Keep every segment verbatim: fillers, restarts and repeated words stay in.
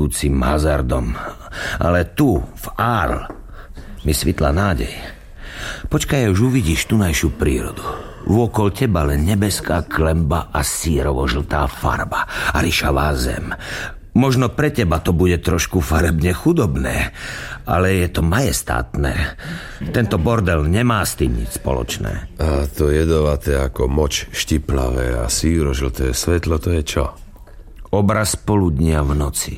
nežijúcim hazardom. Ale tu, v Arles, mi svitla nádej. Počkaj, už uvidíš tunajšiu prírodu. Vôkol teba len nebeská klemba a sírovo-žltá farba a ryšavá zem. Možno pre teba to bude trošku farebne chudobné, ale je to majestátne. Tento bordel nemá s tým nič spoločné. A to jedovaté ako moč štiplavé a síro-žlté svetlo, to je čo? Obraz poludnia v noci.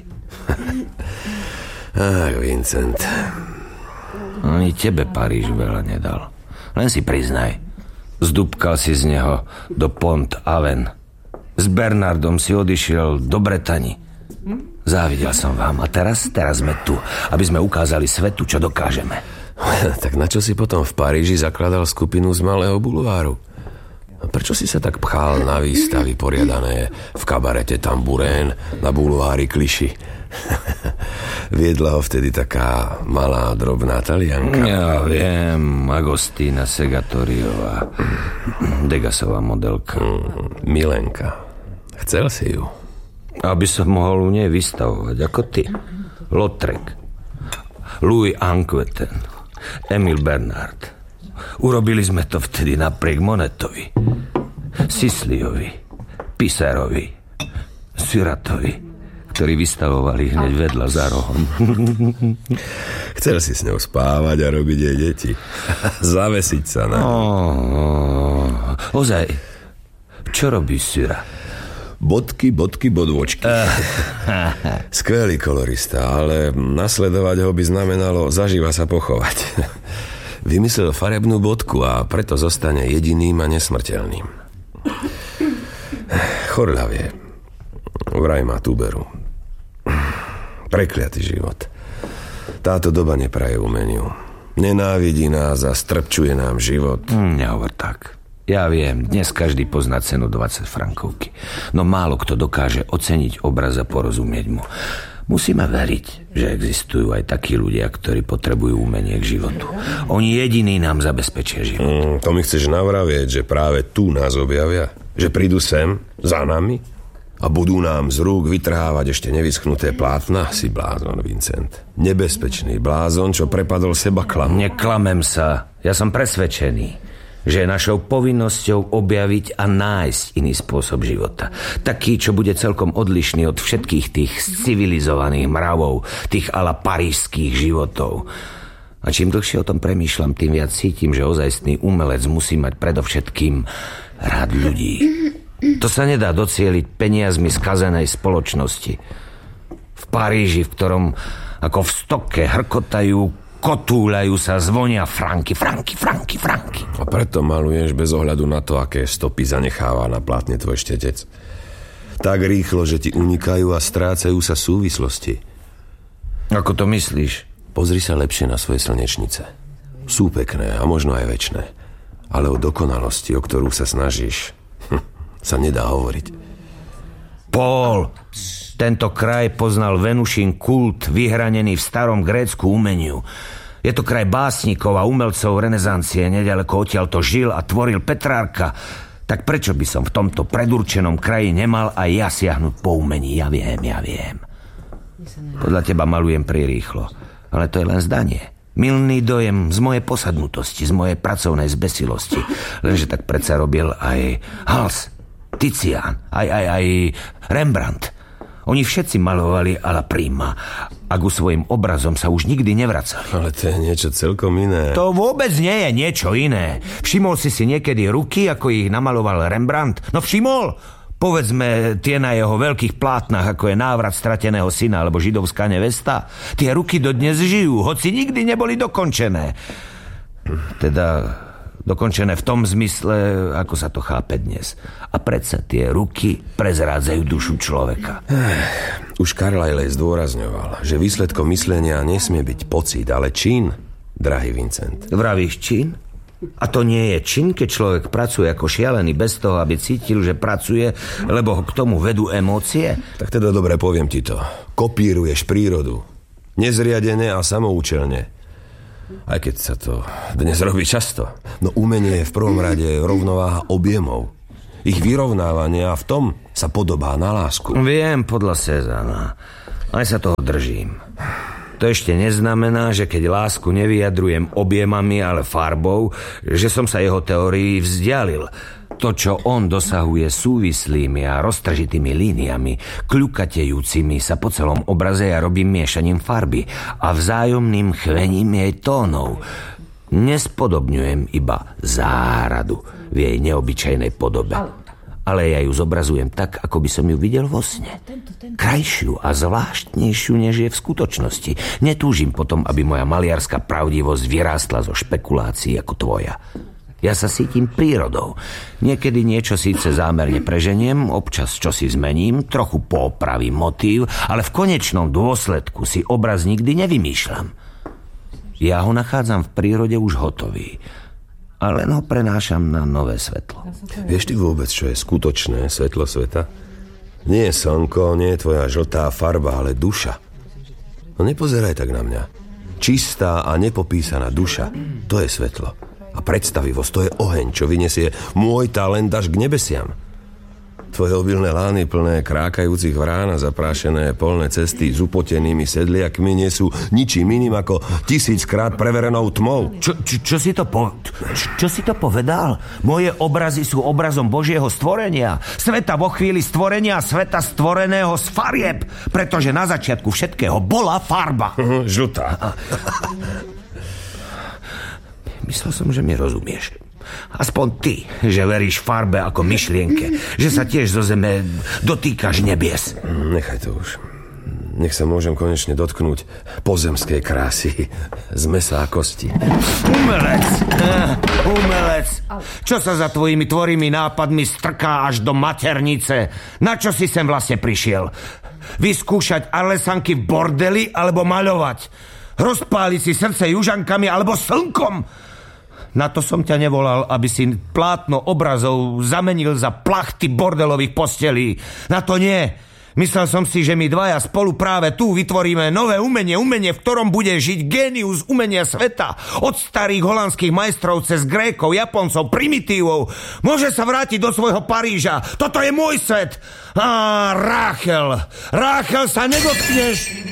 Ach, Vincent. Ani tebe Paríž veľa nedal. Len si priznaj. Zdúbkal si z neho do Pont-Aven. S Bernardom si odišiel do Bretani. Závidel som vám a teraz, teraz sme tu, aby sme ukázali svetu, čo dokážeme. Tak na čo si potom v Paríži zakladal skupinu z malého bulváru? Prečo si sa tak pchal na výstavy poriadané v kabarete Tamburén na bulvári Clichy? Viedla ho vtedy taká malá, drobná Talianka. Ja viem, Agostína Segatoriová, Degasová modelka. Mm, Milenka. Chcel si ju? Aby som mohol u nej vystavovať, ako ty. Lautrec, Louis Anquetin, Emil Bernard. Urobili sme to vtedy napriek Monetovi, Sisliovi, Pisarovi, Suratovi, ktorí vystavovali hneď vedľa za rohom. Chcel si s ňou spávať a robiť jej deti. Zavesiť sa na... Oh, ozaj, čo robí Sura? Bodky, bodky, bodôčky. Skvelý kolorista, ale nasledovať ho by znamenalo zaživa sa pochovať. Vymyslel farebnú bodku a preto zostane jediným a nesmrteľným. Chorľavie. Vraj má tuberu. Prekliatý život. Táto doba nepraje umeniu. Nenávidí nás a strpčuje nám život. Mm, nehovor tak. Ja viem, dnes každý pozná cenu dvadsať frankovky. No málo kto dokáže oceniť obraz a porozumieť mu. Musíme veriť, že existujú aj takí ľudia, ktorí potrebujú umenie k životu. Oni jediní nám zabezpečia život. Mm, to mi chceš navravieť, že práve tu nás objavia? Že prídu sem, za nami? A budú nám z rúk vytrhávať ešte nevyschnuté plátna? Si blázon, Vincent. Nebezpečný blázon, čo prepadol seba klamu. Neklamem sa. Ja som presvedčený, že je našou povinnosťou objaviť a nájsť iný spôsob života. Taký, čo bude celkom odlišný od všetkých tých civilizovaných mravov, tých ala parížských životov. A čím dlhšie o tom premýšľam, tým viac cítim, že ozajstný umelec musí mať predovšetkým rád ľudí. To sa nedá docieliť peniazmi skazenej spoločnosti. V Paríži, v ktorom ako v stoke hrkotajú, kotúľajú sa, zvonia franky, franky, franky, franky. A preto maluješ bez ohľadu na to, aké stopy zanecháva na plátne tvoj štetec. Tak rýchlo, že ti unikajú a strácajú sa súvislosti. Ako to myslíš? Pozri sa lepšie na svoje slnečnice. Sú pekné a možno aj večné. Ale o dokonalosti, o ktorú sa snažíš, hm, sa nedá hovoriť. Paul, tento kraj poznal Venušin kult vyhranený v starom Grécku umeniu. Je to kraj básnikov a umelcov renesancie. Neďaleko odtiaľto žil a tvoril Petrárka. Tak prečo by som v tomto predurčenom kraji nemal aj ja siahnuť po umení? Ja viem, ja viem. Podľa teba malujem prirýchlo. Ale to je len zdanie. Mylný dojem z mojej posadnutosti, z mojej pracovnej zbesilosti. Lenže tak predsa robil aj Hals, Tizian, aj, aj, aj Rembrandt. Oni všetci malovali alla prima a ku svojim obrazom sa už nikdy nevracali. Ale to je niečo celkom iné. To vôbec nie je niečo iné. Všimol si si niekedy ruky, ako ich namaloval Rembrandt? No všimol? Povedzme tie na jeho veľkých plátnach, ako je Návrat strateného syna alebo Židovská nevesta. Tie ruky dodnes žijú, hoci nikdy neboli dokončené. Teda dokončené v tom zmysle, ako sa to chápe dnes. A predsa tie ruky prezrádzajú dušu človeka. Už Carlyle zdôrazňoval, že výsledkom myslenia nesmie byť pocit, ale čin, drahý Vincent. Vravíš čin? A to nie je čin, keď človek pracuje ako šialený bez toho, aby cítil, že pracuje, lebo ho k tomu vedú emócie? Tak teda dobre, poviem ti to. Kopíruješ prírodu. Nezriadene a samoučelne. Aj keď sa to dnes robí často. No umenie je v prvom rade rovnováha objemov. ich vyrovnávanie a v tom sa podobá na lásku. Viem, podľa Cézanna. Aj sa toho držím. To ešte neznamená, že keď lásku nevyjadrujem objemami, ale farbou, že som sa jeho teórií vzdialil. To, čo on dosahuje súvislými a roztržitými líniami, kľukatejúcimi sa po celom obraze, ja robím miešaním farby a vzájomným chvením jej tónov. Nespodobňujem iba záhradu v jej neobyčajnej podobe, ale ja ju zobrazujem tak, ako by som ju videl vo sne. Krajšiu a zvláštnejšiu, než je v skutočnosti. Netúžim potom, aby moja maliarská pravdivosť vyrástla zo špekulácií ako tvoja. Ja sa cítim prírodou. Niekedy niečo síce zámerne preženiem, občas čosi zmením, trochu popravím motív, ale v konečnom dôsledku si obraz nikdy nevymýšľam. Ja ho nachádzam v prírode už hotový, a len ho prenášam na nové svetlo. Vieš ty vôbec, čo je skutočné svetlo sveta? Nie je slnko, nie je tvoja žltá farba, ale duša. No nepozeraj tak na mňa. Čistá a nepopísaná duša, to je svetlo. A predstavivosť, to je oheň, čo vyniesie môj talent až k nebesiam. Tvoje obilné lány plné krákajúcich vrán a zaprášené polné cesty s upotenými sedliakmi nie sú ničím iným ako tisíckrát preverenou tmou. Čo, čo, čo, si to po, čo, čo si to povedal? Moje obrazy sú obrazom Božieho stvorenia. Sveta vo chvíli stvorenia, sveta stvoreného z farieb. Pretože na začiatku všetkého bola farba. Žltá. Myslel som, že mi rozumieš. Aspoň ty, že veríš farbe ako myšlienke, že sa tiež zo zeme dotýkaš nebies. Nechaj to už. Nech sa môžem konečne dotknúť pozemskej krásy z mesa a kosti. Umelec! Umelec! Čo sa za tvojimi tvorými nápadmi strká až do maternice? Na čo si sem vlastne prišiel? Vyskúšať arlesanky v bordeli alebo maľovať? Rozpáliť si srdce južankami alebo slnkom? Na to som ťa nevolal, aby si plátno obrazov zamenil za plachty bordelových postelí. Na to nie. Myslel som si, že my dvaja spolu práve tu vytvoríme nové umenie, umenie, v ktorom bude žiť génius umenia sveta. Od starých holandských majstrov cez Grékov, Japoncov, primitívov. Môže sa vrátiť do svojho Paríža. Toto je môj svet. Á, Ráchel. Ráchel sa nedotkneš.